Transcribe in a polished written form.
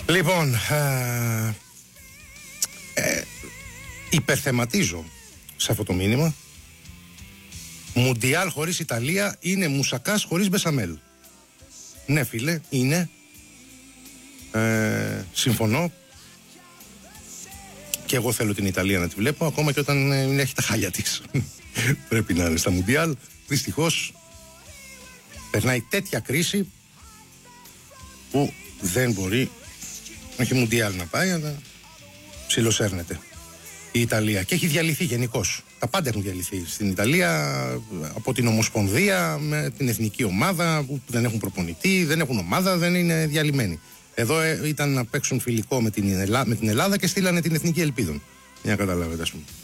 Λοιπόν, υπερθεματίζω σε αυτό το μήνυμα. Μουντιάλ χωρίς Ιταλία είναι μουσακάς χωρίς μπεσαμέλ. Ναι φίλε, είναι. Συμφωνώ. Και εγώ θέλω την Ιταλία να τη βλέπω, ακόμα και όταν έχει τα χάλια της. Πρέπει να είναι στα Μουντιάλ. Δυστυχώς περνάει τέτοια κρίση που δεν μπορεί, όχι Μουντιάλ να πάει, αλλά ψιλοσέρνεται η Ιταλία. Και έχει διαλυθεί γενικώς. Τα πάντα έχουν διαλυθεί στην Ιταλία, από την Ομοσπονδία με την εθνική ομάδα που δεν έχουν προπονητή, δεν έχουν ομάδα, δεν είναι διαλυμένοι. Εδώ ήταν να παίξουν φιλικό με την Ελλάδα και στείλανε την Εθνική Ελπίδων. Για να καταλάβετε, ας πούμε.